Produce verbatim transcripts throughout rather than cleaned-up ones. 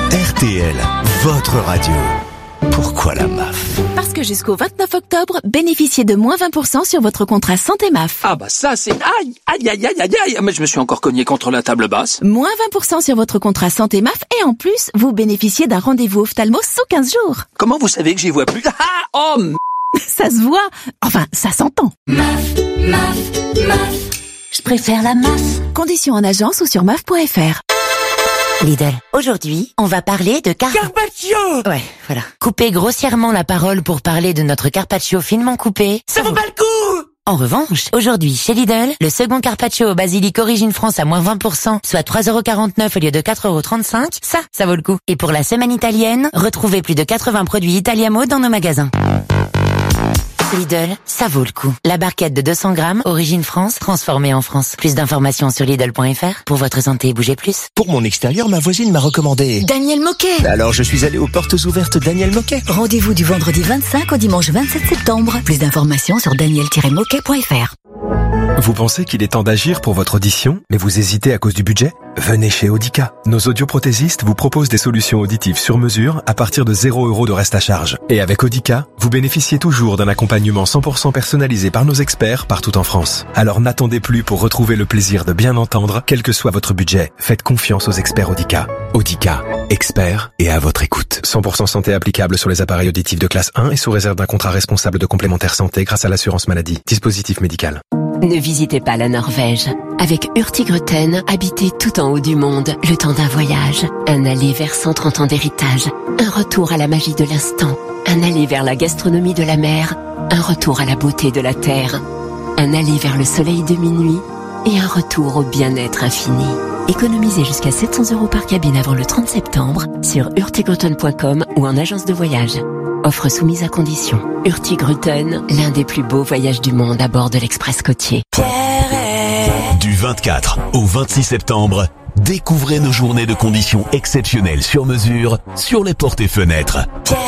R T L, votre radio. Pourquoi la M A F ? Parce que jusqu'au vingt-neuf octobre, bénéficiez de moins vingt pour cent sur votre contrat santé M A F. Ah bah ça c'est... Aïe, aïe, aïe, aïe, aïe, aïe. Mais je me suis encore cogné contre la table basse. Moins vingt pour cent sur votre contrat santé M A F et en plus, vous bénéficiez d'un rendez-vous ophtalmo sous quinze jours. Comment vous savez que j'y vois plus ? Ah, oh m... Ça se voit. Enfin, ça s'entend. M A F, M A F, M A F. Je préfère la M A F. Conditions en agence ou sur M A F point F R. Lidl, aujourd'hui, on va parler de car... Carpaccio. Ouais, voilà. Couper grossièrement la parole pour parler de notre carpaccio finement coupé. Ça vaut pas le coup. En revanche, aujourd'hui, chez Lidl, le second carpaccio au basilic origine France à moins vingt pour cent, soit trois euros quarante-neuf au lieu de quatre euros trente-cinq, ça, ça vaut le coup. Et pour la semaine italienne, retrouvez plus de quatre-vingts produits Italiamo dans nos magasins. Lidl, ça vaut le coup. La barquette de deux cents grammes, origine France, transformée en France. Plus d'informations sur Lidl point F R. Pour votre santé, bougez plus. Pour mon extérieur, ma voisine m'a recommandé... Daniel Moquet. Alors je suis allé aux portes ouvertes Daniel Moquet. Rendez-vous du vendredi vingt-cinq au dimanche vingt-sept septembre. Plus d'informations sur daniel tiret moquet point F R. Vous pensez qu'il est temps d'agir pour votre audition, mais vous hésitez à cause du budget ? Venez chez Audica. Nos audioprothésistes vous proposent des solutions auditives sur mesure à partir de zéro euro de reste à charge. Et avec Audica, vous bénéficiez toujours d'un accompagnement cent pour cent personnalisé par nos experts partout en France. Alors n'attendez plus pour retrouver le plaisir de bien entendre, quel que soit votre budget. Faites confiance aux experts Audica. Audica, experts et à votre écoute. cent pour cent santé applicable sur les appareils auditifs de classe un et sous réserve d'un contrat responsable de complémentaire santé grâce à l'assurance maladie. Dispositif médical. Ne visitez pas la Norvège. Avec Hurtigruten, habitez tout en haut du monde, le temps d'un voyage. Un aller vers cent trente ans d'héritage. Un retour à la magie de l'instant. Un aller vers la gastronomie de la mer. Un retour à la beauté de la terre. Un aller vers le soleil de minuit. Et un retour au bien-être infini. Économisez jusqu'à sept cents euros par cabine avant le trente septembre sur hurtigruten point com ou en agence de voyage. Offre soumise à condition. Hurtigruten, l'un des plus beaux voyages du monde à bord de l'Express côtier. Du vingt-quatre au vingt-six septembre, découvrez nos journées de conditions exceptionnelles sur mesure sur les portes et fenêtres.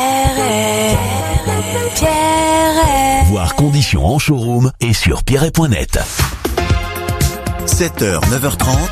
Voir conditions en showroom et sur pierret point net. sept heures, neuf heures trente,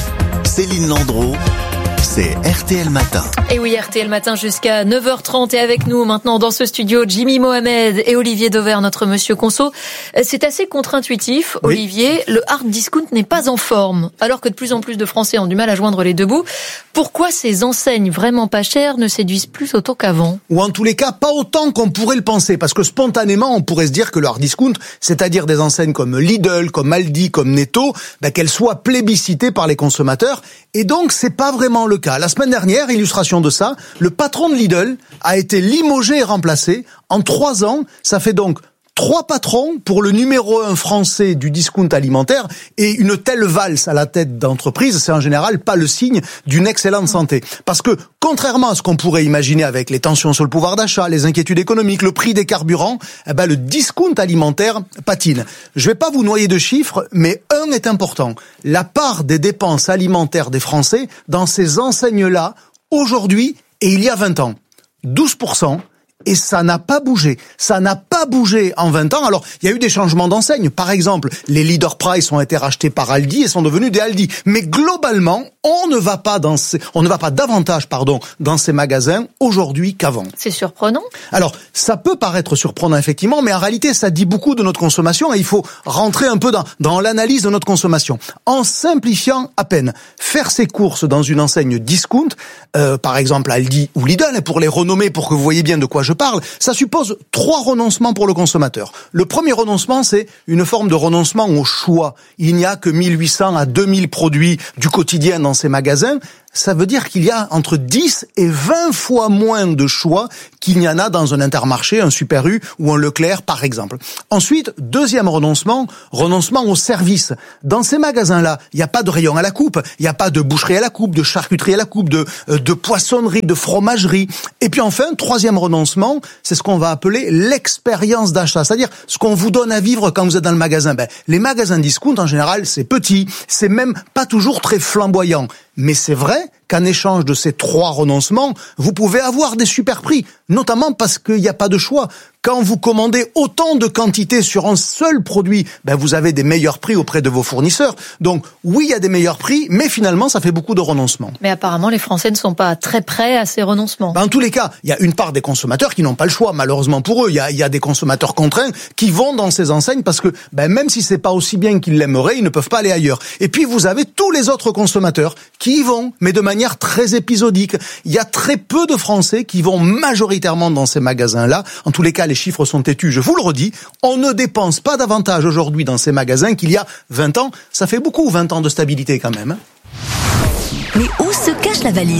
Céline Landreau, c'est R T L Matin. Et oui, R T L Matin jusqu'à neuf heures trente. Et avec nous maintenant dans ce studio, Jimmy Mohamed et Olivier Dauvert, notre monsieur Conso. C'est assez contre-intuitif, oui. Olivier. Le hard discount n'est pas en forme, alors que de plus en plus de Français ont du mal à joindre les deux bouts. Pourquoi ces enseignes vraiment pas chères ne séduisent plus autant qu'avant ? Ou en tous les cas, pas autant qu'on pourrait le penser. Parce que spontanément, on pourrait se dire que le hard discount, c'est-à-dire des enseignes comme Lidl, comme Aldi, comme Netto, ben, qu'elles soient plébiscitées par les consommateurs. Et donc, c'est pas vraiment le cas. La semaine dernière, illustration de ça, le patron de Lidl a été limogé et remplacé. En trois ans, ça fait donc trois patrons pour le numéro un français du discount alimentaire, et une telle valse à la tête d'entreprise, c'est en général pas le signe d'une excellente santé. Parce que, contrairement à ce qu'on pourrait imaginer avec les tensions sur le pouvoir d'achat, les inquiétudes économiques, le prix des carburants, eh ben, le discount alimentaire patine. Je vais pas vous noyer de chiffres, mais un est important. La part des dépenses alimentaires des Français dans ces enseignes-là, aujourd'hui et il y a vingt ans, douze pour cent. Et ça n'a pas bougé. Ça n'a pas bougé en vingt ans. Alors, il y a eu des changements d'enseigne. Par exemple, les Leader Price ont été rachetés par Aldi et sont devenus des Aldi. Mais globalement, on ne va pas dans ces, on ne va pas davantage, pardon, dans ces magasins aujourd'hui qu'avant. C'est surprenant. Alors, ça peut paraître surprenant, effectivement, mais en réalité, ça dit beaucoup de notre consommation et il faut rentrer un peu dans, dans l'analyse de notre consommation. En simplifiant à peine, faire ses courses dans une enseigne discount, euh, par exemple Aldi ou Lidl, pour les renommer, pour que vous voyez bien de quoi je parle, ça suppose trois renoncements pour le consommateur. Le premier renoncement, c'est une forme de renoncement au choix. Il n'y a que mille huit cents à deux mille produits du quotidien dans ces magasins. Ça veut dire qu'il y a entre dix et vingt fois moins de choix qu'il n'y en a dans un Intermarché, un Super U ou un Leclerc, par exemple. Ensuite, deuxième renoncement, renoncement au service. Dans ces magasins-là, il n'y a pas de rayon à la coupe, il n'y a pas de boucherie à la coupe, de charcuterie à la coupe, de, de poissonnerie, de fromagerie. Et puis enfin, troisième renoncement, c'est ce qu'on va appeler l'expérience d'achat, c'est-à-dire ce qu'on vous donne à vivre quand vous êtes dans le magasin. Ben, les magasins discount, en général, c'est petit, c'est même pas toujours très flamboyant. Mais c'est vrai qu'en échange de ces trois renoncements, vous pouvez avoir des super prix, notamment parce qu'il n'y a pas de choix. Quand vous commandez autant de quantité sur un seul produit, ben vous avez des meilleurs prix auprès de vos fournisseurs. Donc oui, il y a des meilleurs prix, mais finalement, ça fait beaucoup de renoncements. Mais apparemment, les Français ne sont pas très prêts à ces renoncements. Ben, en tous les cas, il y a une part des consommateurs qui n'ont pas le choix, malheureusement pour eux. Il y a, il y a des consommateurs contraints qui vont dans ces enseignes parce que ben, même si c'est pas aussi bien qu'ils l'aimeraient, ils ne peuvent pas aller ailleurs. Et puis vous avez tous les autres consommateurs qui y vont, mais de manière très épisodique. Il y a très peu de Français qui vont majoritairement dans ces magasins-là. En tous les cas, les chiffres sont têtus, je vous le redis. On ne dépense pas davantage aujourd'hui dans ces magasins qu'il y a vingt ans. Ça fait beaucoup, vingt ans de stabilité quand même. Mais où se cache la valise ?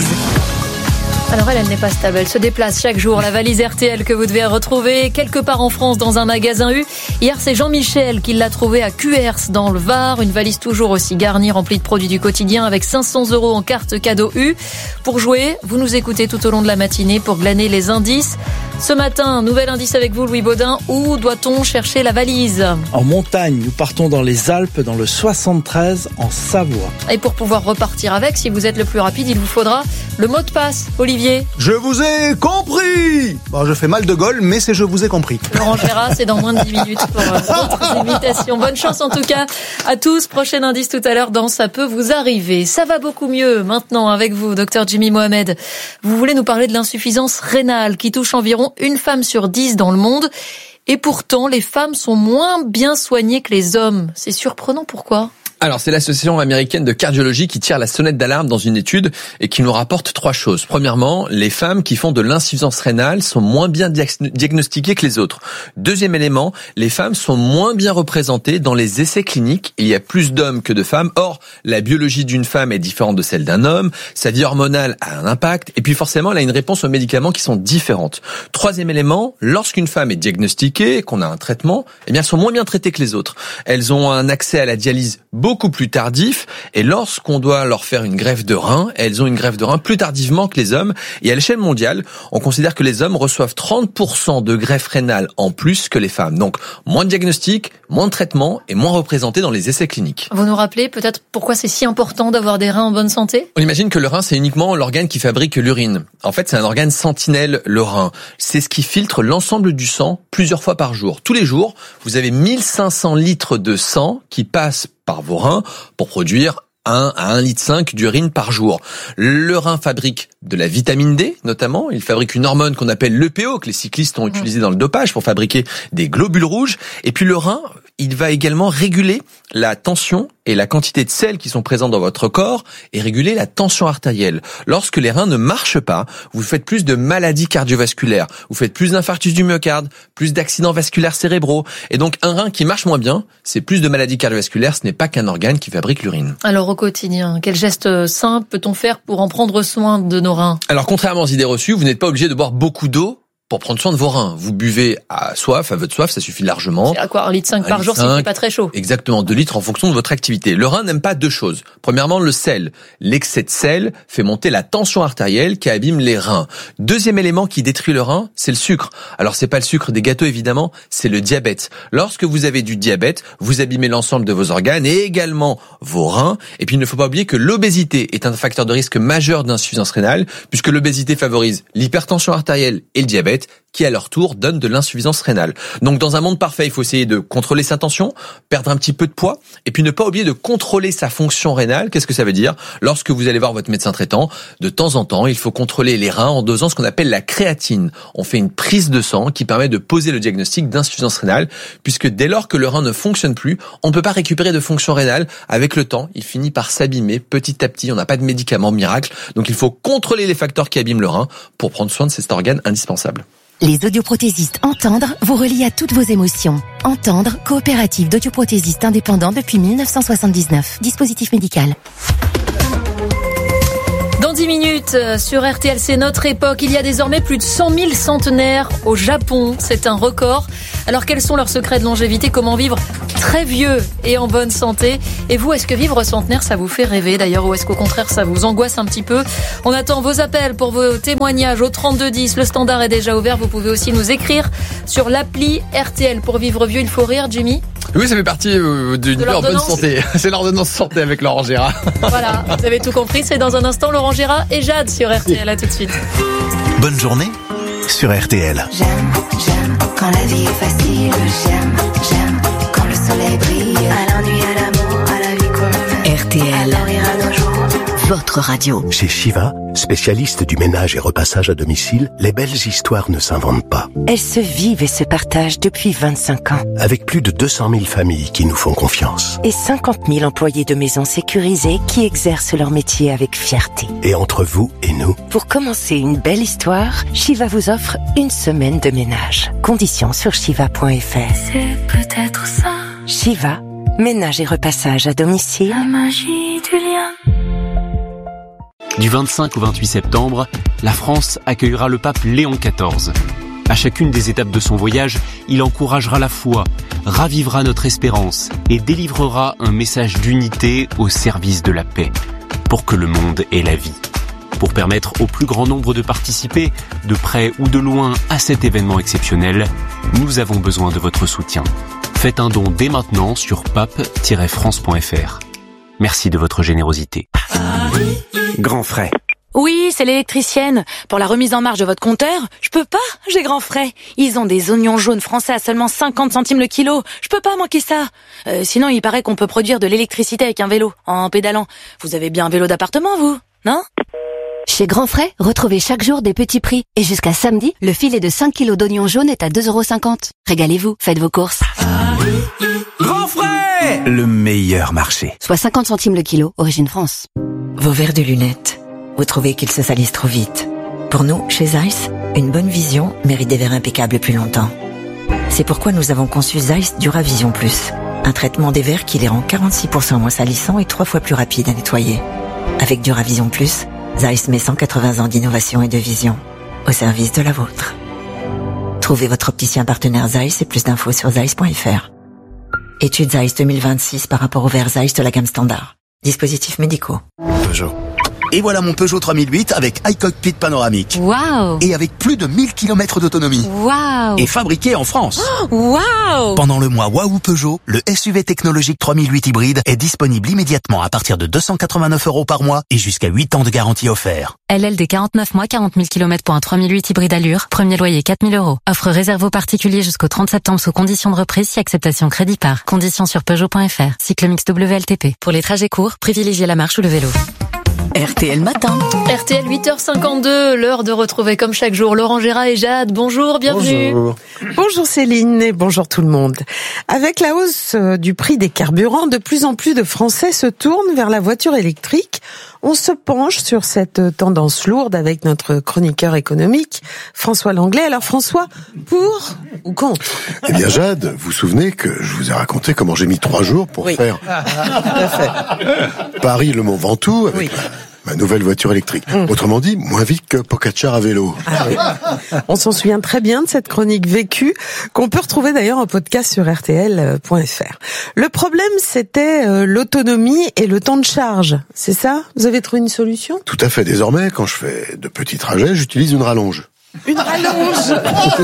Alors elle, elle n'est pas stable, elle se déplace chaque jour. La valise R T L que vous devez retrouver quelque part en France dans un magasin U. Hier, c'est Jean-Michel qui l'a trouvée à Cuers dans le Var. Une valise toujours aussi garnie, remplie de produits du quotidien avec cinq cents euros en carte cadeau U. Pour jouer, vous nous écoutez tout au long de la matinée pour glaner les indices. Ce matin, nouvel indice avec vous, Louis Baudin. Où doit-on chercher la valise ? En montagne, nous partons dans les Alpes, dans le soixante-treize, en Savoie. Et pour pouvoir repartir avec, si vous êtes le plus rapide, il vous faudra le mot de passe. Olivier ? Je vous ai compris. Bon, je fais mal de Gaulle, mais c'est je vous ai compris. Laurent Gérard, c'est dans moins de dix minutes pour euh, d'autres imitations. Bonne chance en tout cas à tous. Prochain indice tout à l'heure dans Ça peut vous arriver. Ça va beaucoup mieux maintenant avec vous, docteur Jimmy Mohamed. Vous voulez nous parler de l'insuffisance rénale qui touche environ une femme sur dix dans le monde. Et pourtant, les femmes sont moins bien soignées que les hommes. C'est surprenant, pourquoi ? Alors, c'est l'association américaine de cardiologie qui tire la sonnette d'alarme dans une étude et qui nous rapporte trois choses. Premièrement, les femmes qui font de l'insuffisance rénale sont moins bien diagnostiquées que les autres. Deuxième élément, les femmes sont moins bien représentées dans les essais cliniques. Il y a plus d'hommes que de femmes. Or, la biologie d'une femme est différente de celle d'un homme. Sa vie hormonale a un impact. Et puis forcément, elle a une réponse aux médicaments qui sont différentes. Troisième élément, lorsqu'une femme est diagnostiquée, qu'on a un traitement, eh bien, elles sont moins bien traitées que les autres. Elles ont un accès à la dialyse beaucoup beaucoup plus tardif, et lorsqu'on doit leur faire une greffe de rein, elles ont une greffe de rein plus tardivement que les hommes, et à l'échelle mondiale, on considère que les hommes reçoivent trente pour cent de greffes rénales en plus que les femmes. Donc, moins de diagnostics, moins de traitements, et moins représentés dans les essais cliniques. Vous nous rappelez peut-être pourquoi c'est si important d'avoir des reins en bonne santé ? On imagine que le rein, c'est uniquement l'organe qui fabrique l'urine. En fait, c'est un organe sentinelle, le rein. C'est ce qui filtre l'ensemble du sang plusieurs fois par jour. Tous les jours, vous avez mille cinq cents litres de sang qui passent par vos reins pour produire un à un virgule cinq litre d'urine par jour. Le rein fabrique de la vitamine D, notamment. Il fabrique une hormone qu'on appelle l'E P O, que les cyclistes ont utilisé dans le dopage pour fabriquer des globules rouges. Et puis le rein, il va également réguler la tension et la quantité de sels qui sont présents dans votre corps et réguler la tension artérielle. Lorsque les reins ne marchent pas, vous faites plus de maladies cardiovasculaires, vous faites plus d'infarctus du myocarde, plus d'accidents vasculaires cérébraux. Et donc un rein qui marche moins bien, c'est plus de maladies cardiovasculaires, ce n'est pas qu'un organe qui fabrique l'urine. Alors au quotidien, quel geste simple peut-on faire pour en prendre soin de nos reins ? Alors contrairement aux idées reçues, vous n'êtes pas obligé de boire beaucoup d'eau pour prendre soin de vos reins. Vous buvez à soif, à votre soif, ça suffit largement. C'est à quoi, un litre cinq par jour, c'est pas très chaud. Exactement, deux litres en fonction de votre activité. Le rein n'aime pas deux choses. Premièrement, le sel. L'excès de sel fait monter la tension artérielle qui abîme les reins. Deuxième élément qui détruit le rein, c'est le sucre. Alors c'est pas le sucre des gâteaux évidemment, c'est le diabète. Lorsque vous avez du diabète, vous abîmez l'ensemble de vos organes et également vos reins. Et puis il ne faut pas oublier que l'obésité est un facteur de risque majeur d'insuffisance rénale, puisque l'obésité favorise l'hypertension artérielle et le diabète, qui à leur tour donnent de l'insuffisance rénale. Donc dans un monde parfait, il faut essayer de contrôler sa tension, perdre un petit peu de poids, et puis ne pas oublier de contrôler sa fonction rénale. Qu'est-ce que ça veut dire ? Lorsque vous allez voir votre médecin traitant, de temps en temps, il faut contrôler les reins en dosant ce qu'on appelle la créatine. On fait une prise de sang qui permet de poser le diagnostic d'insuffisance rénale, puisque dès lors que le rein ne fonctionne plus, on ne peut pas récupérer de fonction rénale. Avec le temps, il finit par s'abîmer petit à petit. On n'a pas de médicament miracle, donc il faut contrôler les facteurs qui abîment le rein pour prendre soin de cet organe indispensable. Les audioprothésistes Entendre vous relient à toutes vos émotions. Entendre, coopérative d'audioprothésistes indépendants depuis dix-neuf cent soixante-dix-neuf. Dispositif médical. Dans dix minutes, sur R T L, c'est notre époque. Il y a désormais plus de cent mille centenaires au Japon. C'est un record. Alors, quels sont leurs secrets de longévité ? Comment vivre très vieux et en bonne santé ? Et vous, est-ce que vivre centenaire, ça vous fait rêver d'ailleurs, ou est-ce qu'au contraire, ça vous angoisse un petit peu ? On attend vos appels pour vos témoignages au trente-deux dix. Le standard est déjà ouvert. Vous pouvez aussi nous écrire sur l'appli R T L. Pour vivre vieux, il faut rire, Jimmy ? Oui, ça fait partie euh, d'une vie en bonne santé. C'est l'ordonnance santé avec Laurent Gérard. Voilà, vous avez tout compris. C'est dans un instant Laurent Gérard et Jade sur R T L. À tout de suite. Bonne journée sur R T L. J'aime, j'aime quand la vie est facile. J'aime, j'aime quand le soleil brille. À l'ennui, à l'amour, à la vie qu'on mène. R T L, À rire à nos jours. votre radio. Chez Shiva, spécialiste du ménage et repassage à domicile, les belles histoires ne s'inventent pas. Elles se vivent et se partagent depuis vingt-cinq ans. Avec plus de deux cent mille familles qui nous font confiance. Et cinquante mille employés de maisons sécurisées qui exercent leur métier avec fierté. Et entre vous et nous, Pour commencer une belle histoire, Shiva vous offre une semaine de ménage. Conditions sur shiva point f r. C'est peut-être ça, Shiva, ménage et repassage à domicile. la magie du lien. Du vingt-cinq au vingt-huit septembre, la France accueillera le pape Léon quatorze. À chacune des étapes de son voyage, il encouragera la foi, ravivera notre espérance et délivrera un message d'unité au service de la paix, pour que le monde ait la vie. Pour permettre au plus grand nombre de participer, de près ou de loin, à cet événement exceptionnel, nous avons besoin de votre soutien. Faites un don dès maintenant sur pape tiret france point f r. Merci de votre générosité. Grand frais. Oui, c'est l'électricienne. Pour la remise en marche de votre compteur, je peux pas, j'ai grand frais. Ils ont des oignons jaunes français à seulement cinquante centimes le kilo. Je peux pas manquer ça. Euh, sinon, il paraît qu'on peut produire de l'électricité avec un vélo, en pédalant. Vous avez bien un vélo d'appartement, vous, non? Chez Grand Frais, retrouvez chaque jour des petits prix. Et jusqu'à samedi, le filet de cinq kilos d'oignons jaunes est à deux euros cinquante. Régalez-vous, faites vos courses. Grand frais, le meilleur marché. Soit cinquante centimes le kilo, origine France. Vos verres de lunettes, vous trouvez qu'ils se salissent trop vite. Pour nous, chez Zeiss, une bonne vision mérite des verres impeccables plus longtemps. C'est pourquoi nous avons conçu Zeiss Duravision Plus, un traitement des verres qui les rend quarante-six pour cent moins salissants et trois fois plus rapides à nettoyer. Avec Duravision Plus, Zeiss met cent quatre-vingts ans d'innovation et de vision au service de la vôtre. Trouvez votre opticien partenaire Zeiss et plus d'infos sur zeiss point f r. Étude Zeiss deux mille vingt-six par rapport au verre Zeiss de la gamme standard. Dispositifs médicaux. Peugeot. Et voilà mon Peugeot trois mille huit avec iCockpit panoramique. Waouh! Et avec plus de mille kilomètres d'autonomie. Waouh! Et fabriqué en France. Waouh! Pendant le mois Waouh Peugeot, le S U V technologique trois mille huit hybride est disponible immédiatement à partir de deux cent quatre-vingt-neuf euros par mois et jusqu'à huit ans de garantie offert. L L D quarante-neuf mois, quarante mille kilomètres pour un trois mille huit hybride allure. Premier loyer quatre mille euros. Offre réservée aux particuliers jusqu'au trente septembre sous conditions de reprise si acceptation crédit par. Conditions sur peugeot point f r. Cycle mix W L T P. Pour les trajets courts, privilégiez la marche ou le vélo. R T L Matin. R T L huit heures cinquante-deux, l'heure de retrouver comme chaque jour Laurent Gérard et Jade. Bonjour, bienvenue. Bonjour. Bonjour Céline et bonjour tout le monde. Avec la hausse du prix des carburants, de plus en plus de Français se tournent vers la voiture électrique. On se penche sur cette tendance lourde avec notre chroniqueur économique, François Langlais. Alors François, pour ou contre? Eh bien Jade, vous vous souvenez que je vous ai raconté comment j'ai mis trois jours pour oui. faire Paris-Le Mont Ventoux avec oui. ma nouvelle voiture électrique. Mmh. Autrement dit, moins vite que Pogacar à vélo. Ah oui. On s'en souvient très bien de cette chronique vécue, qu'on peut retrouver d'ailleurs en podcast sur r t l point f r. Le problème, c'était euh, l'autonomie et le temps de charge. C'est ça? Vous avez trouvé une solution? Tout à fait. Désormais, quand je fais de petits trajets, j'utilise une rallonge. Une rallonge.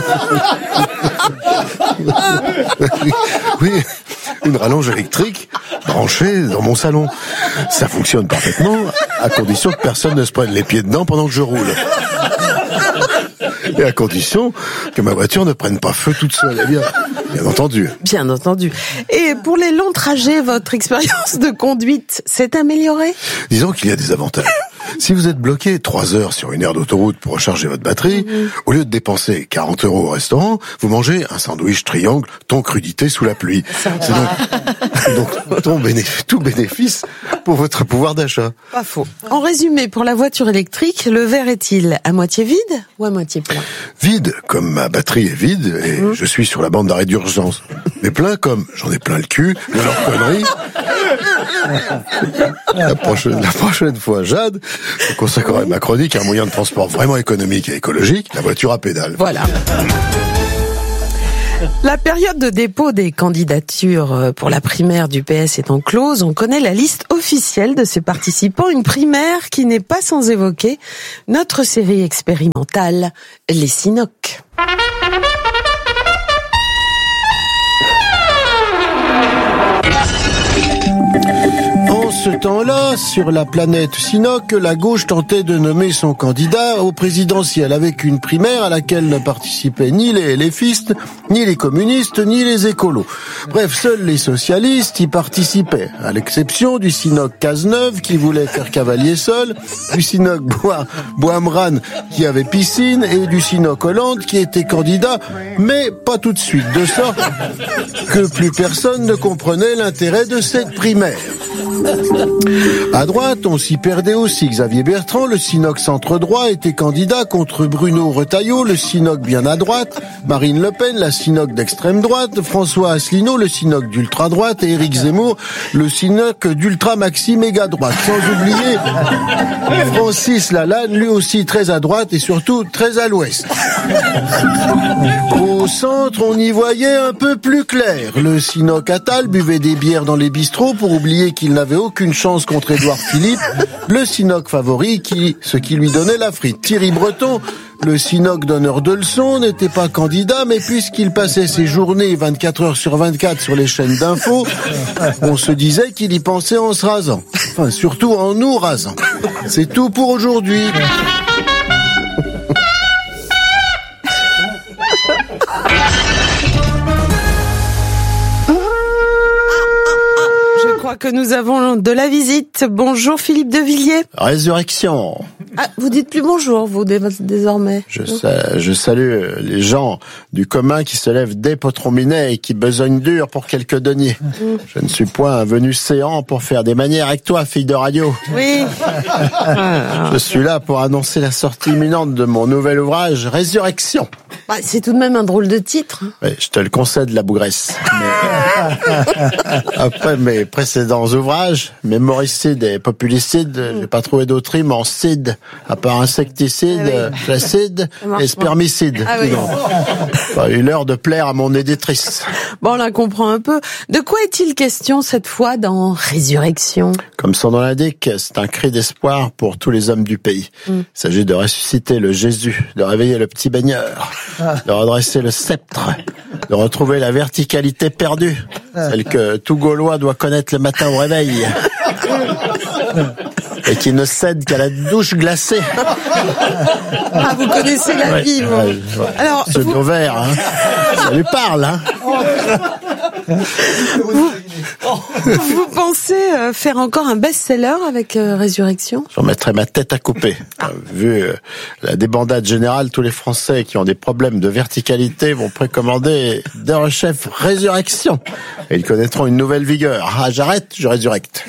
Oui, une rallonge électrique branchée dans mon salon. Ça fonctionne parfaitement, à condition que personne ne se prenne les pieds dedans pendant que je roule. Et à condition que ma voiture ne prenne pas feu toute seule, bien, bien entendu. Bien entendu. Et pour les longs trajets, votre expérience de conduite s'est améliorée? Disons qu'il y a des avantages. Si vous êtes bloqué trois heures sur une aire d'autoroute pour recharger votre batterie, mmh. au lieu de dépenser quarante euros au restaurant, vous mangez un sandwich triangle thon crudité sous la pluie. C'est donc, donc ton bénéfice, tout bénéfice pour votre pouvoir d'achat. Pas faux. En résumé, pour la voiture électrique, le verre est-il à moitié vide ou à moitié plein? Vide, comme ma batterie est vide et mmh. je suis sur la bande d'arrêt d'urgence. Mais plein comme j'en ai plein le cul de leurs conneries. La prochaine, la prochaine fois, Jade, je consacrerai ma chronique à un moyen de transport vraiment économique et écologique, la voiture à pédale. Voilà. La période de dépôt des candidatures pour la primaire du P S étant close, on connaît la liste officielle de ses participants, une primaire qui n'est pas sans évoquer notre série expérimentale, les Sinoc. ce temps-là, sur la planète Sinoc, la gauche tentait de nommer son candidat au présidentiel avec une primaire à laquelle ne participaient ni les LFistes, ni les communistes, ni les écolos. Bref, seuls les socialistes y participaient, à l'exception du Sinoc Cazeneuve qui voulait faire cavalier seul, du Sinoc Bois-Boimran qui avait piscine et du Sinoc Hollande qui était candidat, mais pas tout de suite, de sorte que plus personne ne comprenait l'intérêt de cette primaire. À droite, on s'y perdait aussi. Xavier Bertrand, le Sinoc centre-droit, était candidat contre Bruno Retailleau, le Sinoc bien à droite, Marine Le Pen, la Sinoc d'extrême droite, François Asselineau, le Sinoc d'ultra-droite, et Éric Zemmour, le Sinoc d'ultra-maxi-méga-droite. Sans oublier Francis Lalanne, lui aussi très à droite et surtout très à l'ouest. Au centre, on y voyait un peu plus clair. Le Sinoc Attal buvait des bières dans les bistrots pour oublier qu'il n'avait aucune chance contre Édouard Philippe, le Sinoc favori, qui, ce qui lui donnait la frite. Thierry Breton, le Sinoc donneur de leçons, n'était pas candidat, mais puisqu'il passait ses journées vingt-quatre heures sur vingt-quatre sur les chaînes d'infos, on se disait qu'il y pensait en se rasant. Enfin, surtout en nous rasant. C'est tout pour aujourd'hui. Je crois que nous avons de la visite. Bonjour Philippe de Villiers. Résurrection. Ah, vous dites plus bonjour, vous, désormais. Je, sa- je salue les gens du commun qui se lèvent dès Potron-Minet et qui besognent dur pour quelques deniers. Mmh. Je ne suis point venu séant pour faire des manières avec toi, fille de radio. Oui. Je suis là pour annoncer la sortie imminente de mon nouvel ouvrage, Résurrection. Bah, c'est tout de même un drôle de titre. Oui, je te le concède, la bougresse. Mais... Après mes précédents ouvrages, mémoricides et populicides, mmh. j'ai pas trouvé d'autre rime en cide, à part insecticide, ah oui. Placide et spermicide. Ah oui. Pas eu l'heure de plaire à mon éditrice. Bon, on la comprend un peu. De quoi est-il question cette fois dans Résurrection ? Comme son nom l'indique, c'est un cri d'espoir pour tous les hommes du pays. Mm. Il s'agit de ressusciter le Jésus, de réveiller le petit baigneur, ah. de redresser le sceptre, de retrouver la verticalité perdue, ah. celle que tout Gaulois doit connaître le matin au réveil. Et qui ne cède qu'à la douche glacée. Ah, vous connaissez la ouais, vie, vous. Ouais, ouais. Alors, ce vous... vert, hein, ça lui parle, hein. Vous, vous pensez faire encore un best-seller avec euh, Résurrection ? J'en mettrai ma tête à couper. Ah. Vu euh, la débandade générale, tous les Français qui ont des problèmes de verticalité vont précommander d'un chef Résurrection. Et ils connaîtront une nouvelle vigueur. Ah, j'arrête, je résurrecte.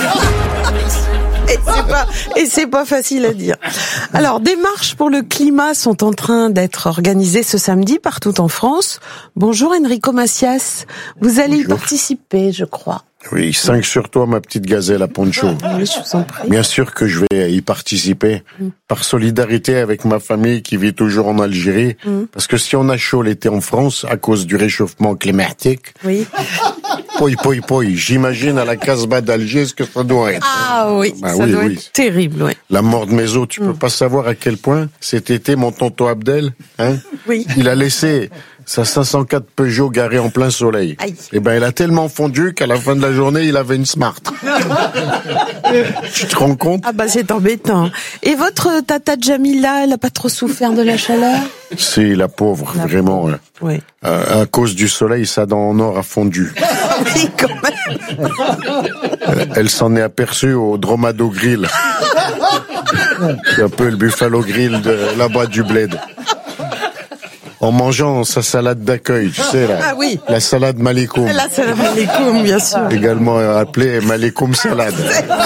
Et c'est pas, et c'est pas facile à dire. Alors, des marches pour le climat sont en train d'être organisées ce samedi partout en France. Bonjour Enrico Macias. Vous allez Bonjour. y participer, je crois. Oui, cinq sur toi, ma petite gazelle à poncho. Oui, je vous en prie. Bien sûr que je vais y participer, mm. par solidarité avec ma famille qui vit toujours en Algérie, mm. parce que si on a chaud l'été en France, à cause du réchauffement climatique, oui. poi, poi, poi, j'imagine à la Casbah d'Alger ce que ça doit être. Ah oui, bah, ça oui, doit oui. être terrible, oui. La mort de mes os, tu mm. peux pas savoir à quel point cet été, mon tonton Abdel, hein, oui. il a laissé sa cinq cent quatre Peugeot garée en plein soleil. Aïe. Et ben, elle a tellement fondu qu'à la fin de la journée, il avait une Smart. Tu te rends compte ? Ah bah, c'est embêtant. Et votre tata Jamila, elle a pas trop souffert de la chaleur ? Si, la pauvre, la vraiment. Pauvre. Oui. Euh, à cause du soleil, sa dent en or a fondu. Oui, quand même. Elle, elle s'en est aperçue au Dromado Grill. C'est un peu le Buffalo Grill de là-bas du bled. En mangeant sa salade d'accueil, tu sais, là. Ah oui. La salade Malikoum. La salade Malikoum, bien sûr. Également appelée Malikoum salade.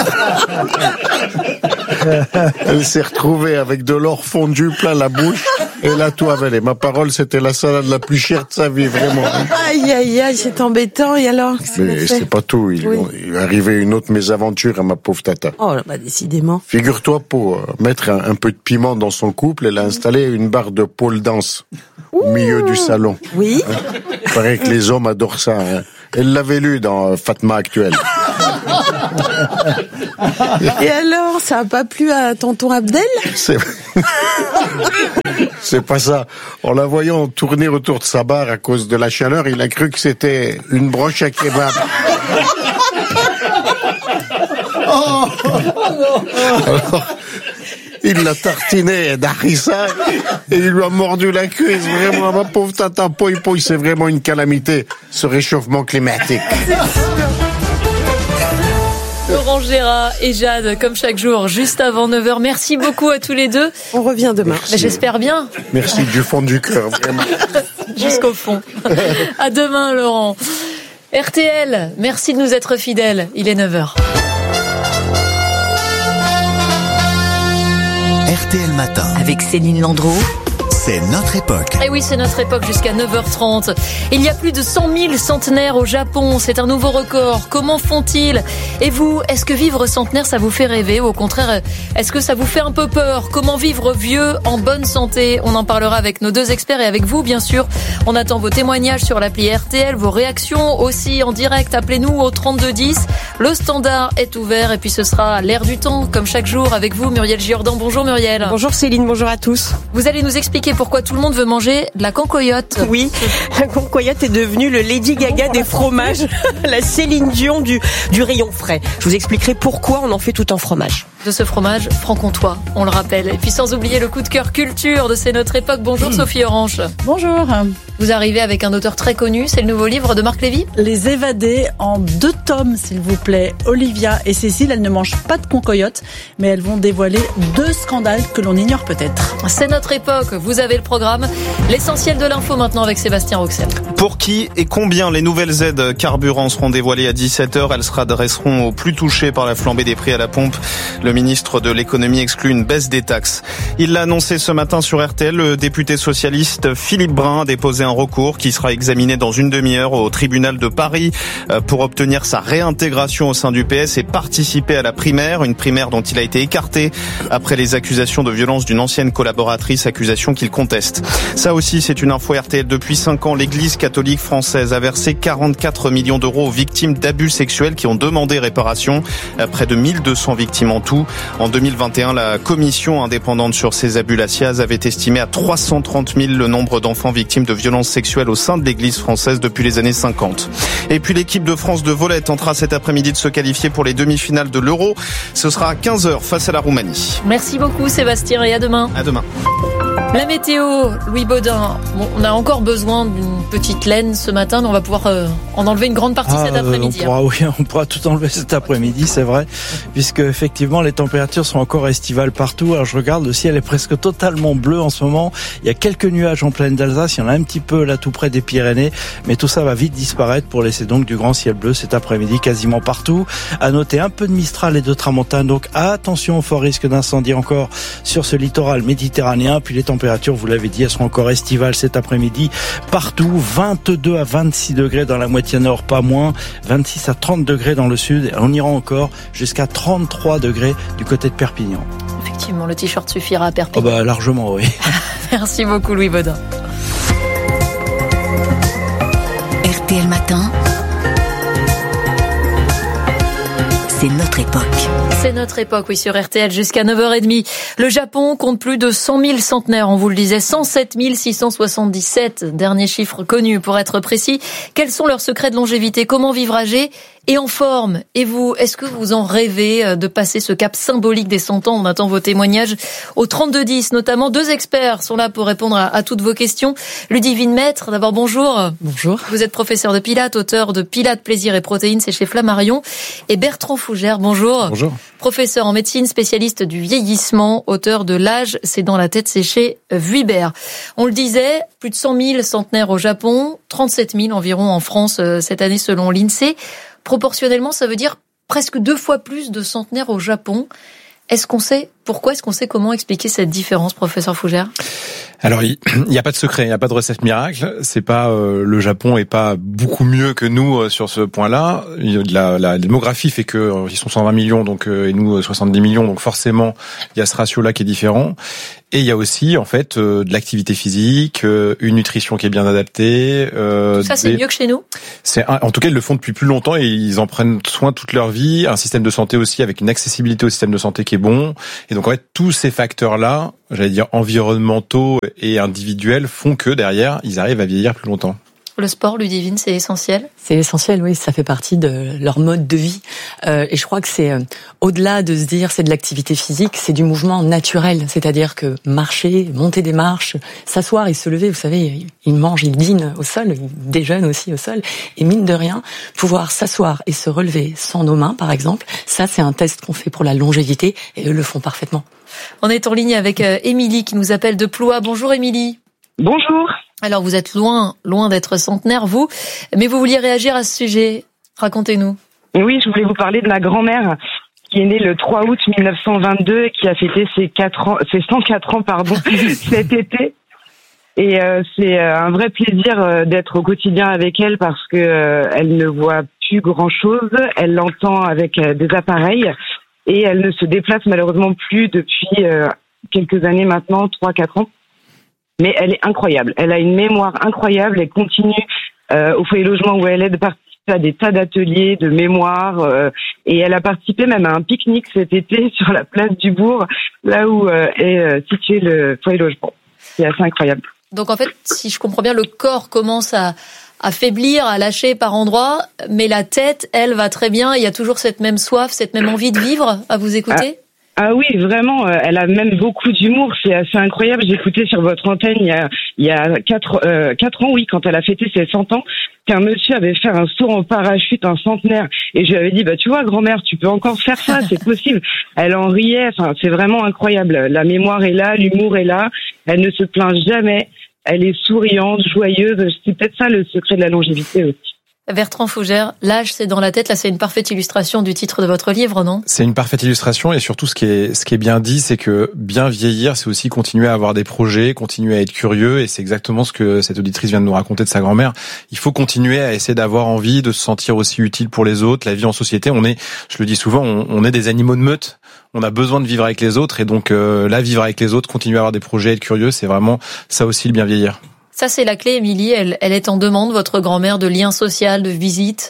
Elle s'est retrouvée avec de l'or fondu plein la bouche et la tout avalée. Ma parole, c'était la salade la plus chère de sa vie, vraiment. Aïe, aïe, aïe, c'est embêtant. Et alors, qu'est-ce Mais c'est pas tout. Il, oui. il est arrivé une autre mésaventure à ma pauvre tata. Oh, bah, décidément. Figure-toi, pour mettre un, un peu de piment dans son couple, elle a installé une barre de pole dance au milieu du salon. Oui. Hein, il paraît que les hommes adorent ça. Hein. Elle l'avait lu dans Fatma Actuelle. Et alors, ça a pas plu à tonton Abdel ? C'est... C'est pas ça. En la voyant tourner autour de sa barre à cause de la chaleur, il a cru que c'était une broche à kebab. Oh, alors, il l'a tartiné d'harissa et il lui a mordu la cuisse. Vraiment, ma pauvre tata, poi poi, c'est vraiment une calamité, ce réchauffement climatique. Laurent Gérard et Jade, comme chaque jour, juste avant neuf heures. Merci beaucoup à tous les deux. On revient demain. Bah, j'espère bien. Merci du fond du cœur, vraiment. Jusqu'au fond. À demain, Laurent. R T L, merci de nous être fidèles. Il est neuf heures. R T L Matin. Avec Céline Landreau. C'est notre époque. Et oui, c'est notre époque jusqu'à neuf heures trente. Il y a plus de cent mille centenaires au Japon. C'est un nouveau record. Comment font-ils ? Et vous, est-ce que vivre centenaire, ça vous fait rêver ? Ou au contraire, est-ce que ça vous fait un peu peur ? Comment vivre vieux en bonne santé ? On en parlera avec nos deux experts et avec vous, bien sûr. On attend vos témoignages sur l'appli R T L, vos réactions aussi en direct. Appelez-nous au trente-deux dix. Le standard est ouvert et puis ce sera l'air du temps, comme chaque jour, avec vous, Muriel Giordan. Bonjour Muriel. Bonjour Céline, bonjour à tous. Vous allez nous expliquer pourquoi tout le monde veut manger de la cancoyote. Oui, la cancoyote est devenue le Lady Gaga des fromages, la Céline Dion du, du rayon frais. Je vous expliquerai pourquoi on en fait tout en fromage. De ce fromage franc-comtois, on le rappelle. Et puis sans oublier le coup de cœur culture de C'est notre époque. Bonjour mmh. Sophie Orange. Bonjour. Vous arrivez avec un auteur très connu, c'est le nouveau livre de Marc Lévy ? Les évadés en deux tomes, s'il vous plaît. Olivia et Cécile, elles ne mangent pas de cancoyote, mais elles vont dévoiler deux scandales que l'on ignore peut-être. C'est notre époque, vous avez le programme. L'essentiel de l'info maintenant avec Sébastien Roxel. Pour qui et combien les nouvelles aides carburant seront dévoilées à dix-sept heures. Elles s'adresseront aux plus touchés par la flambée des prix à la pompe. Le ministre de l'économie exclut une baisse des taxes. Il l'a annoncé ce matin sur R T L. Le député socialiste Philippe Brun a déposé un recours qui sera examiné dans une demi-heure au tribunal de Paris pour obtenir sa réintégration au sein du P S et participer à la primaire, une primaire dont il a été écarté après les accusations de violence d'une ancienne collaboratrice, accusation qu'il conteste. Ça aussi, c'est une info R T L. Depuis cinq ans, l'Église catholique française a versé quarante-quatre millions d'euros aux victimes d'abus sexuels qui ont demandé réparation. Près de mille deux cents victimes en tout. En deux mille vingt et un, la commission indépendante sur ces abus, la C I A Z, avait estimé à trois cent trente mille le nombre d'enfants victimes de violences sexuelles au sein de l'Église française depuis les années cinquante. Et puis l'équipe de France de volley tentera cet après-midi de se qualifier pour les demi-finales de l'Euro. Ce sera à quinze heures face à la Roumanie. Merci beaucoup Sébastien et à demain. À demain. La météo, Louis Baudin. Bon, on a encore besoin d'une petite laine ce matin, mais on va pouvoir euh, en enlever une grande partie ah, cet après-midi. On pourra, oui, on pourra tout enlever cet après-midi, c'est vrai, puisque effectivement les températures sont encore estivales partout. Alors je regarde, le ciel est presque totalement bleu en ce moment. Il y a quelques nuages en plaine d'Alsace, il y en a un petit peu là tout près des Pyrénées, mais tout ça va vite disparaître pour laisser donc du grand ciel bleu cet après-midi quasiment partout. À noter un peu de Mistral et de Tramontane, donc attention au fort risque d'incendie encore sur ce littoral méditerranéen. Puis les températures, vous l'avez dit, elles seront encore estivales cet après-midi partout. vingt-deux à vingt-six degrés dans la moitié nord, pas moins. vingt-six à trente degrés dans le sud. Et on ira encore jusqu'à trente-trois degrés du côté de Perpignan. Effectivement, le t-shirt suffira à Perpignan. Oh bah largement, oui. Merci beaucoup Louis Baudin. R T L Matin. C'est notre époque. C'est notre époque, oui, sur R T L jusqu'à neuf heures trente. Le Japon compte plus de cent mille centenaires, on vous le disait, cent sept mille six cent soixante-dix-sept, dernier chiffre connu pour être précis. Quels sont leurs secrets de longévité ? Comment vivre âgé et en forme ? Et vous, est-ce que vous en rêvez de passer ce cap symbolique des cent ans ? On attend vos témoignages au trente-deux dix, notamment deux experts sont là pour répondre à, à toutes vos questions. Ludivine Maître, d'abord bonjour. Bonjour. Vous êtes professeur de Pilates, auteur de Pilates, plaisir et protéines, c'est chez Flammarion. Et Bertrand Fougère, bonjour. Bonjour. Professeur en médecine, spécialiste du vieillissement, auteur de L'âge, c'est dans la tête, c'est chez Vuibert. On le disait, plus de cent mille centenaires au Japon, trente-sept mille environ en France cette année selon l'INSEE. Proportionnellement, ça veut dire presque deux fois plus de centenaires au Japon. Est-ce qu'on sait pourquoi, est-ce qu'on sait comment expliquer cette différence, professeur Fougère ? Alors, il n'y a pas de secret, il n'y a pas de recette miracle. C'est pas euh, le Japon est pas beaucoup mieux que nous euh, sur ce point-là. La, la démographie fait que euh, ils sont cent vingt millions, donc euh, et nous soixante-dix millions, donc forcément il y a ce ratio-là qui est différent. Et il y a aussi en fait euh, de l'activité physique, euh, une nutrition qui est bien adaptée. Euh, Tout ça, c'est des... mieux que chez nous. C'est en tout cas ils le font depuis plus longtemps et ils en prennent soin toute leur vie. Un système de santé aussi avec une accessibilité au système de santé qui est bon. Et donc en fait tous ces facteurs-là, j'allais dire environnementaux et individuels, font que derrière ils arrivent à vieillir plus longtemps. Le sport, Ludivine, c'est essentiel? C'est essentiel, oui. Ça fait partie de leur mode de vie. Euh, et je crois que c'est, euh, au-delà de se dire c'est de l'activité physique, c'est du mouvement naturel. C'est-à-dire que marcher, monter des marches, s'asseoir et se lever, vous savez, ils mangent, ils dînent au sol, ils déjeunent aussi au sol. Et mine de rien, pouvoir s'asseoir et se relever sans nos mains, par exemple, ça c'est un test qu'on fait pour la longévité et eux le font parfaitement. On est en ligne avec euh, Émilie qui nous appelle de Ploie. Bonjour Émilie. Bonjour. Alors vous êtes loin, loin d'être centenaire vous, mais vous vouliez réagir à ce sujet. Racontez-nous. Oui, je voulais vous parler de ma grand-mère qui est née le trois août mille neuf cent vingt-deux et qui a fêté ses quatre ans, ses cent quatre ans pardon cet été. Et euh, c'est un vrai plaisir euh, d'être au quotidien avec elle parce que euh, elle ne voit plus grand-chose, elle l'entend avec euh, des appareils et elle ne se déplace malheureusement plus depuis euh, quelques années maintenant, trois quatre ans. Mais elle est incroyable. Elle a une mémoire incroyable. Elle continue euh, au foyer logement où elle est de participer à des tas d'ateliers de mémoire. Euh, et elle a participé même à un pique-nique cet été sur la place du Bourg, là où euh, est euh, situé le foyer logement. C'est assez incroyable. Donc en fait, si je comprends bien, le corps commence à, à faiblir, à lâcher par endroits, mais la tête, elle, va très bien. Il y a toujours cette même soif, cette même envie de vivre à vous écouter. Ah. Ah oui, vraiment, elle a même beaucoup d'humour, c'est assez incroyable. J'ai écouté sur votre antenne il y a il y a quatre euh, quatre ans, oui, quand elle a fêté ses cent ans, qu'un monsieur avait fait un saut en parachute, un centenaire, et je lui avais dit bah tu vois grand-mère, tu peux encore faire ça, c'est possible. Elle en riait, enfin c'est vraiment incroyable. La mémoire est là, l'humour est là, elle ne se plaint jamais, elle est souriante, joyeuse. C'est peut-être ça le secret de la longévité aussi. Bertrand Fougère, l'âge c'est dans la tête, là c'est une parfaite illustration du titre de votre livre, non? C'est une parfaite illustration et surtout ce qui est ce qui est bien dit, c'est que bien vieillir, c'est aussi continuer à avoir des projets, continuer à être curieux et c'est exactement ce que cette auditrice vient de nous raconter de sa grand-mère. Il faut continuer à essayer d'avoir envie de se sentir aussi utile pour les autres. La vie en société, on est, je le dis souvent, on, on est des animaux de meute. On a besoin de vivre avec les autres et donc euh, là, vivre avec les autres, continuer à avoir des projets, être curieux, c'est vraiment ça aussi le bien vieillir. Ça, c'est la clé, Émilie. Elle, elle est en demande, votre grand-mère, de lien social, de visite?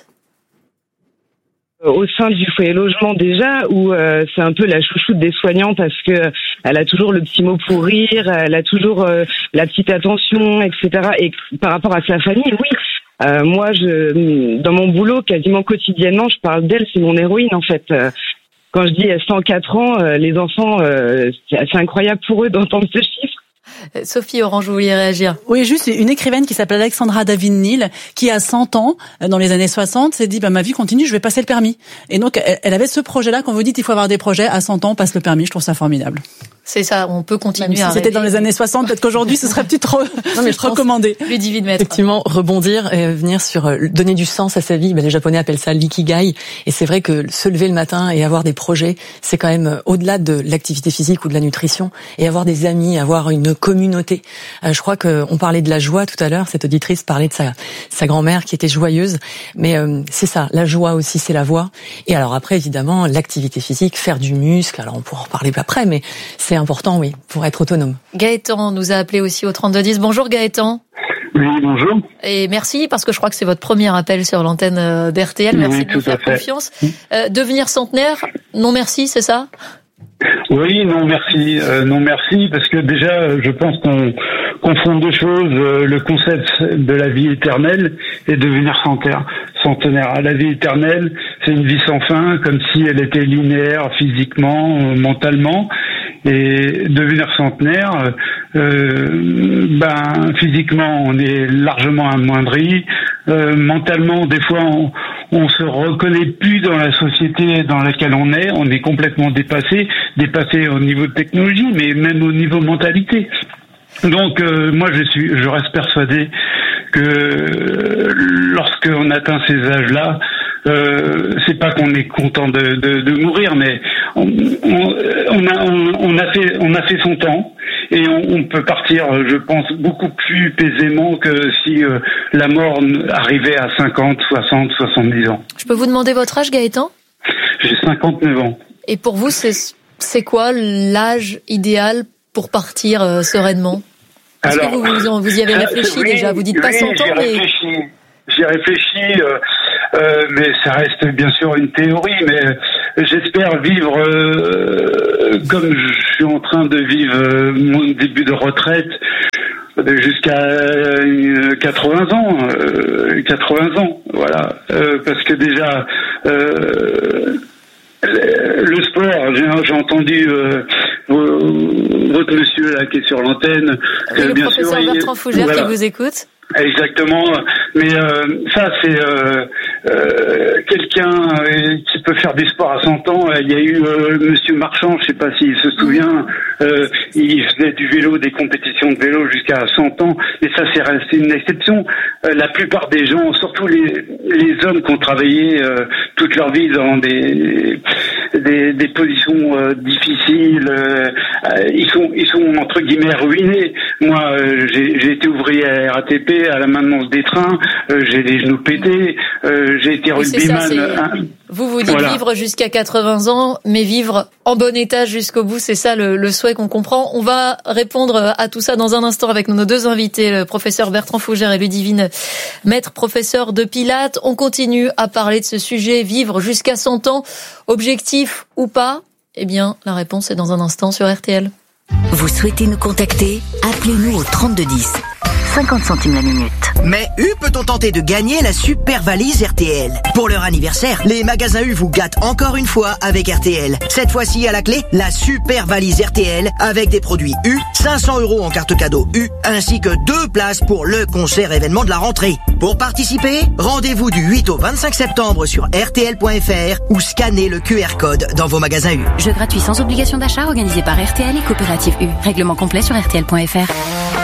Au sein du foyer logement déjà, où euh, c'est un peu la chouchoute des soignants parce que elle a toujours le petit mot pour rire, elle a toujours euh, la petite attention, et cetera. Et par rapport à sa famille, oui. Euh, moi, je, dans mon boulot, quasiment quotidiennement, je parle d'elle, c'est mon héroïne en fait. Euh, quand je dis cent quatre ans, euh, les enfants, euh, c'est assez incroyable pour eux d'entendre ce chiffre. Sophie Orange, vous vouliez réagir? Oui, juste une écrivaine qui s'appelle Alexandra David-Neal, qui a cent ans, dans les années soixante, s'est dit, bah, ma vie continue, je vais passer le permis. Et donc, elle avait ce projet-là, quand vous dites, il faut avoir des projets, à cent ans, on passe le permis, je trouve ça formidable. C'est ça, on peut continuer Même si à c'était rêver. dans les années soixante, peut-être qu'aujourd'hui, ce serait peut-être trop non, mais je recommandé. Ludivine Maître. Effectivement, rebondir et venir sur euh, donner du sens à sa vie. Ben, les Japonais appellent ça l'ikigai. Et c'est vrai que se lever le matin et avoir des projets, c'est quand même euh, au-delà de l'activité physique ou de la nutrition. Et avoir des amis, avoir une communauté. Euh, je crois que on parlait de la joie tout à l'heure. Cette auditrice parlait de sa, sa grand-mère qui était joyeuse. Mais euh, c'est ça, la joie aussi, c'est la voix. Et alors après, évidemment, l'activité physique, faire du muscle. Alors on pourra en reparler après, mais c'est important, oui, pour être autonome. Gaëtan nous a appelé aussi au trente-deux dix. Bonjour Gaëtan. Oui, bonjour. Et merci, parce que je crois que c'est votre premier appel sur l'antenne d'R T L. Merci oui, de nous faire confiance. Euh, devenir centenaire, non merci, c'est ça? Oui, non merci, euh, non merci, parce que déjà, je pense qu'on confond deux choses, euh, le concept de la vie éternelle et devenir centenaire. Centenaire. La vie éternelle, c'est une vie sans fin, comme si elle était linéaire physiquement, euh, mentalement. Et devenir centenaire, euh, ben physiquement on est largement amoindri, euh, mentalement des fois on, on se reconnaît plus dans la société dans laquelle on est, on est complètement dépassé, dépassé au niveau de technologie, mais même au niveau mentalité. Donc euh, moi je suis, je reste persuadé que euh, lorsqu'on atteint ces âges-là, euh, c'est pas qu'on est content de, de, de mourir, mais on, on, on a on, on a fait on a fait son temps et on, on peut partir, je pense, beaucoup plus paisément que si euh, la mort arrivait à cinquante, soixante, soixante-dix ans. Je peux vous demander votre âge, Gaëtan? J'ai cinquante-neuf ans. Et pour vous, c'est c'est quoi l'âge idéal pour partir euh, sereinement? Est-ce que vous, vous, vous y avez réfléchi oui, déjà? Vous dites pas oui, cent ans, j'ai mais... réfléchi, j'ai réfléchi, euh, euh, mais ça reste bien sûr une théorie, mais j'espère vivre euh, comme je suis en train de vivre euh, mon début de retraite, jusqu'à euh, quatre-vingts ans, euh, quatre-vingts ans, voilà, euh, parce que déjà euh, le sport, j'ai, j'ai entendu euh, votre monsieur là qui est sur l'antenne, oui, euh, le bien professeur sûr, Bertrand Fougère voilà. qui vous écoute. Exactement, mais euh, ça c'est euh, euh, quelqu'un euh, qui peut faire du sport à cent ans. Il y a eu euh, Monsieur Marchand, je sais pas s'il se souvient, euh, il faisait du vélo, des compétitions de vélo jusqu'à cent ans, et ça c'est resté une exception. Euh, la plupart des gens, surtout les les hommes qui ont travaillé euh, toute leur vie dans des des, des positions euh, difficiles, euh, ils sont ils sont entre guillemets ruinés. Moi, euh, j'ai, j'ai été ouvrier à R A T P. À la maintenance des trains, euh, j'ai les genoux pétés, euh, j'ai été rugbyman. Hein. Vous vous dites Voilà. Vivre jusqu'à quatre-vingts ans, mais vivre en bon état jusqu'au bout, c'est ça le, le souhait qu'on comprend. On va répondre à tout ça dans un instant avec nos deux invités, le professeur Bertrand Fougère et Ludivine, maître professeur de Pilates. On continue à parler de ce sujet, vivre jusqu'à cent ans, objectif ou pas? Eh bien, la réponse est dans un instant sur R T L. Vous souhaitez nous contacter? Appelez-nous au trente-deux dix. cinquante centimes la minute. Mais U peut-on tenter de gagner la super valise R T L? Pour leur anniversaire, les magasins U vous gâtent encore une fois avec R T L. Cette fois-ci, à la clé, la super valise R T L avec des produits U, cinq cents euros en carte cadeau U, ainsi que deux places pour le concert événement de la rentrée. Pour participer, rendez-vous du huit au vingt-cinq septembre sur R T L point F R ou scannez le Q R code dans vos magasins U. Jeu gratuit sans obligation d'achat organisé par R T L et Coopérative U. Règlement complet sur R T L point F R.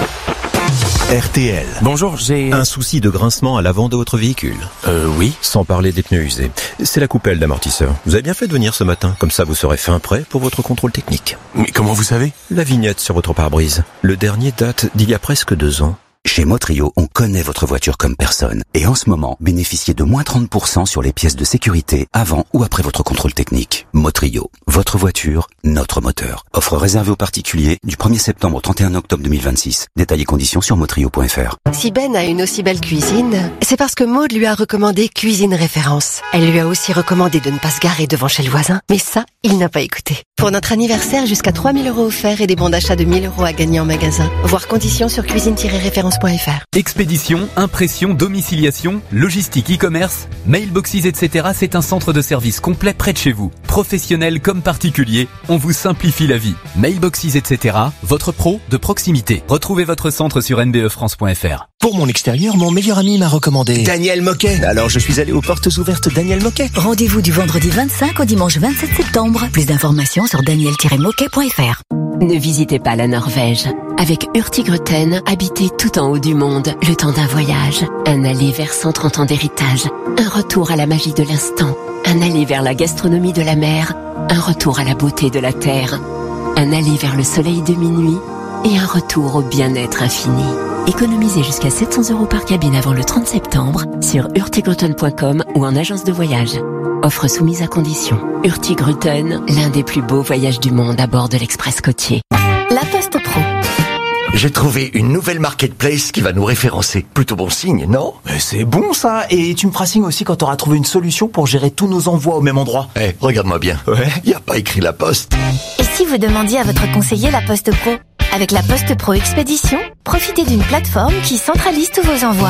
R T L. Bonjour, j'ai... Un souci de grincement à l'avant de votre véhicule? Euh, oui. Sans parler des pneus usés. C'est la coupelle d'amortisseur. Vous avez bien fait de venir ce matin. Comme ça, vous serez fin prêt pour votre contrôle technique. Mais comment vous savez? La vignette sur votre pare-brise. Le dernier date d'il y a presque deux ans. Chez Motrio, on connaît votre voiture comme personne. Et en ce moment, bénéficiez de moins trente pour cent sur les pièces de sécurité avant ou après votre contrôle technique. Motrio, votre voiture, notre moteur. Offre réservée aux particuliers du premier septembre au trente et un octobre deux mille vingt-six. Détails et conditions sur motrio point F R. Si Ben a une aussi belle cuisine, c'est parce que Maude lui a recommandé Cuisine Référence. Elle lui a aussi recommandé de ne pas se garer devant chez le voisin. Mais ça, il n'a pas écouté. Pour notre anniversaire, jusqu'à trois mille euros offerts et des bons d'achat de mille euros à gagner en magasin. Voir conditions sur cuisine tiret référence point F R. Expédition, impression, domiciliation, logistique, e-commerce, mailboxes, et cetera. C'est un centre de service complet près de chez vous. Professionnels comme particuliers, on vous simplifie la vie. Mailboxes, et cetera. Votre pro de proximité. Retrouvez votre centre sur n b e france point f r. Pour mon extérieur, mon meilleur ami m'a recommandé Daniel Moquet. Alors je suis allé aux portes ouvertes Daniel Moquet. Rendez-vous du vendredi vingt-cinq au dimanche vingt-sept septembre. Plus d'informations sur daniel tiret moquet point F R. Ne visitez pas la Norvège. Avec Hurtigruten, habitez tout en haut du monde, le temps d'un voyage. Un aller vers cent trente ans d'héritage. Un retour à la magie de l'instant. Un aller vers la gastronomie de la mer. Un retour à la beauté de la terre. Un aller vers le soleil de minuit. Et un retour au bien-être infini. Économisez jusqu'à sept cents euros par cabine avant le trente septembre sur hurtigruten point com ou en agence de voyage. Offre soumise à condition. Hurtigruten, l'un des plus beaux voyages du monde à bord de l'Express côtier. La Poste Pro. J'ai trouvé une nouvelle marketplace qui va nous référencer. Plutôt bon signe, non? Mais c'est bon ça. Et tu me feras signe aussi quand tu auras trouvé une solution pour gérer tous nos envois au même endroit. Eh, hey, regarde-moi bien. Ouais. Y a pas écrit La Poste. Et si vous demandiez à votre conseiller La Poste Pro? Avec La Poste Pro Expédition, profitez d'une plateforme qui centralise tous vos envois.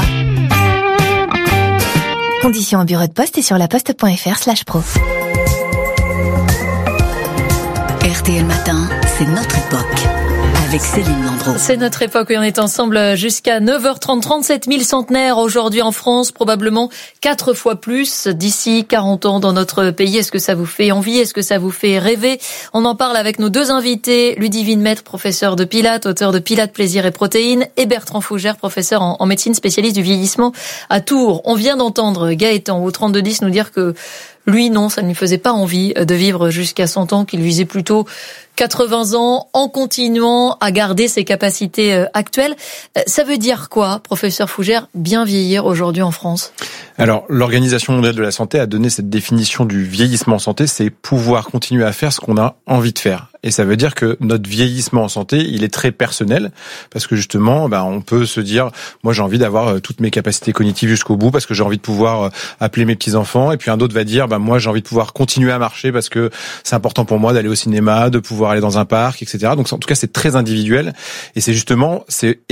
Conditions au bureau de poste et sur laposte point F R slash pro. R T L Matin, c'est notre époque. Avec Céline Landreau. C'est notre époque où on est ensemble jusqu'à neuf heures trente. trente-sept mille centenaires aujourd'hui en France, probablement quatre fois plus d'ici quarante ans dans notre pays. Est-ce que ça vous fait envie? Est-ce que ça vous fait rêver? On en parle avec nos deux invités, Ludivine Maître, professeur de Pilates, auteur de Pilates, plaisir et protéines, et Bertrand Fougère, professeur en, en médecine, spécialiste du vieillissement à Tours. On vient d'entendre Gaëtan au trente-deux dix nous dire que lui, non, ça ne lui faisait pas envie de vivre jusqu'à cent ans, qu'il visait plutôt quatre-vingts ans en continuant à garder ses capacités actuelles. Ça veut dire quoi, professeur Fougère, bien vieillir aujourd'hui en France? Alors, l'Organisation mondiale de la santé a donné cette définition du vieillissement en santé, c'est pouvoir continuer à faire ce qu'on a envie de faire. Et ça veut dire que notre vieillissement en santé, il est très personnel, parce que justement, ben, on peut se dire, moi j'ai envie d'avoir toutes mes capacités cognitives jusqu'au bout, parce que j'ai envie de pouvoir appeler mes petits-enfants, et puis un autre va dire, ben, moi j'ai envie de pouvoir continuer à marcher, parce que c'est important pour moi d'aller au cinéma, de pouvoir aller dans un parc, et cetera. Donc en tout cas, c'est très individuel, et c'est justement, c'est